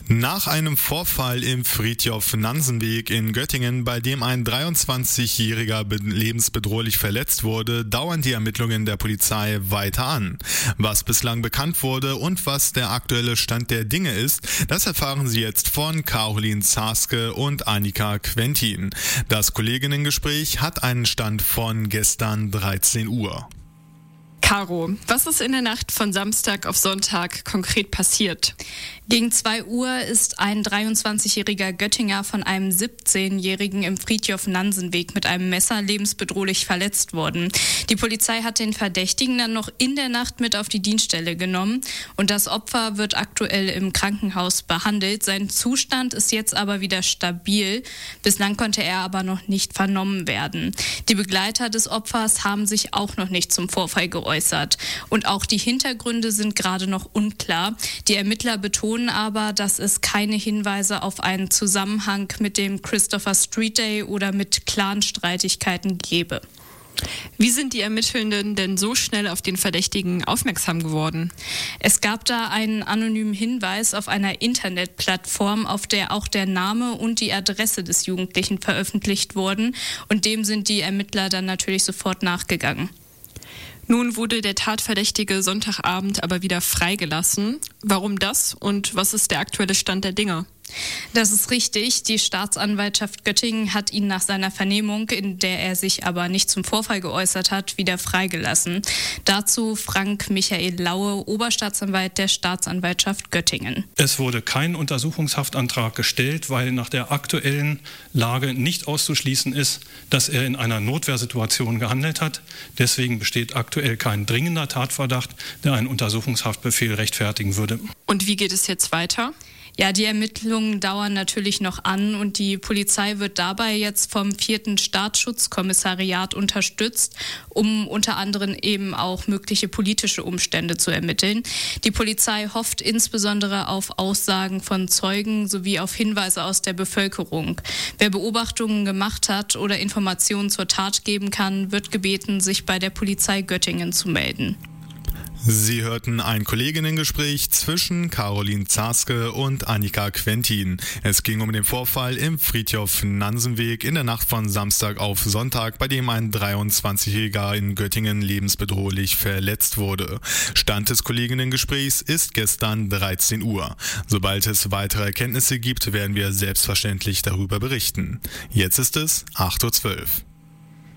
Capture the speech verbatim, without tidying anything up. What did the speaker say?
Nach einem Vorfall im Fridtjof-Nansen-Weg in Göttingen, bei dem ein dreiundzwanzigjähriger lebensbedrohlich verletzt wurde, dauern die Ermittlungen der Polizei weiter an. Was bislang bekannt wurde und was der aktuelle Stand der Dinge ist, das erfahren Sie jetzt von Caroline Zaske und Annika Quentin. Das Kolleginnengespräch hat einen Stand von gestern dreizehn Uhr. Caro, was ist in der Nacht von Samstag auf Sonntag konkret passiert? Gegen zwei Uhr ist ein dreiundzwanzigjähriger Göttinger von einem siebzehnjährigen im Fridtjof-Nansen-Weg mit einem Messer lebensbedrohlich verletzt worden. Die Polizei hat den Verdächtigen dann noch in der Nacht mit auf die Dienststelle genommen und das Opfer wird aktuell im Krankenhaus behandelt. Sein Zustand ist jetzt aber wieder stabil. Bislang konnte er aber noch nicht vernommen werden. Die Begleiter des Opfers haben sich auch noch nicht zum Vorfall geäußert. Und auch die Hintergründe sind gerade noch unklar. Die Ermittler betonen aber, dass es keine Hinweise auf einen Zusammenhang mit dem Christopher Street Day oder mit Clanstreitigkeiten gebe. Wie sind die Ermittelnden denn so schnell auf den Verdächtigen aufmerksam geworden? Es gab da einen anonymen Hinweis auf einer Internetplattform, auf der auch der Name und die Adresse des Jugendlichen veröffentlicht wurden. Und dem sind die Ermittler dann natürlich sofort nachgegangen. Nun wurde der Tatverdächtige Sonntagabend aber wieder freigelassen. Warum das und was ist der aktuelle Stand der Dinge? Das ist richtig. Die Staatsanwaltschaft Göttingen hat ihn nach seiner Vernehmung, in der er sich aber nicht zum Vorfall geäußert hat, wieder freigelassen. Dazu Frank Michael Laue, Oberstaatsanwalt der Staatsanwaltschaft Göttingen. Es wurde kein Untersuchungshaftantrag gestellt, weil nach der aktuellen Lage nicht auszuschließen ist, dass er in einer Notwehrsituation gehandelt hat. Deswegen besteht aktuell kein dringender Tatverdacht, der einen Untersuchungshaftbefehl rechtfertigen würde. Und wie geht es jetzt weiter? Ja, die Ermittlungen dauern natürlich noch an und die Polizei wird dabei jetzt vom vierten Staatsschutzkommissariat unterstützt, um unter anderem eben auch mögliche politische Umstände zu ermitteln. Die Polizei hofft insbesondere auf Aussagen von Zeugen sowie auf Hinweise aus der Bevölkerung. Wer Beobachtungen gemacht hat oder Informationen zur Tat geben kann, wird gebeten, sich bei der Polizei Göttingen zu melden. Sie hörten ein Kolleginnengespräch zwischen Caroline Zaske und Annika Quentin. Es ging um den Vorfall im Fridtjof-Nansen-Weg in der Nacht von Samstag auf Sonntag, bei dem ein dreiundzwanzigjähriger in Göttingen lebensbedrohlich verletzt wurde. Stand des Kolleginnengesprächs ist gestern dreizehn Uhr. Sobald es weitere Erkenntnisse gibt, werden wir selbstverständlich darüber berichten. Jetzt ist es acht Uhr zwölf.